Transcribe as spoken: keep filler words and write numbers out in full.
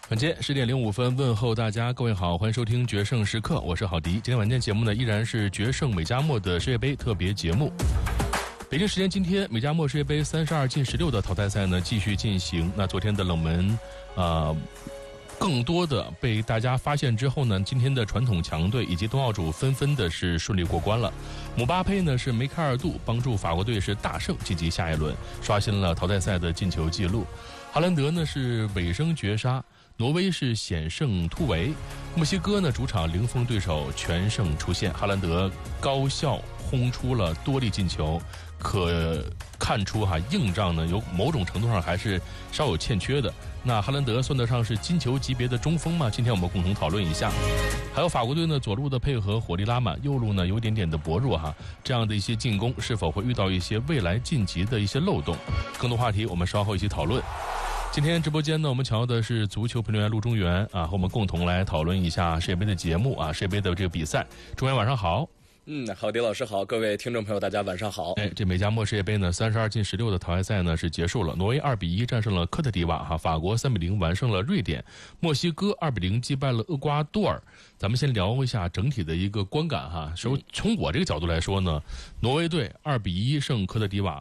晚间十点零五分，问候大家，各位好，欢迎收听决胜时刻，我是郝迪。今天晚间节目呢，依然是决胜美加墨的世界杯特别节目。北京时间今天，美加墨世界杯三十二进十六的淘汰赛呢继续进行。那昨天的冷门，呃。更多的被大家发现之后呢，今天的传统强队以及冬奥组纷纷的是顺利过关了。姆巴佩呢是梅开二度，帮助法国队是大胜晋级下一轮，刷新了淘汰赛的进球纪录。哈兰德呢是尾声绝杀，挪威是险胜突围，墨西哥呢主场零封对手，全胜出线。哈兰德高效轰出了多粒进球，可看出哈硬仗呢有某种程度上还是稍有欠缺的。那哈兰德算得上是金球级别的中锋吗？今天我们共同讨论一下。还有法国队呢，左路的配合火力拉满，右路呢有点点的薄弱哈，这样的一些进攻是否会遇到一些未来晋级的一些漏洞？更多话题我们稍后一起讨论。今天直播间呢，我们请到的是足球评论员陆中原啊，和我们共同来讨论一下世界杯的节目啊，世界杯的这个比赛。中原晚上好。 嗯，郝迪老师好，各位听众朋友大家晚上好。 哎，这美加墨世界杯呢三十二进十六的淘汰赛呢是结束了，挪威二比一战胜了科特迪瓦哈，法国三比零完胜了瑞典，墨西哥二比零击败了厄瓜多尔。咱们先聊一下整体的一个观感哈。首从我这个角度来说呢，挪威队二比一胜科特迪瓦，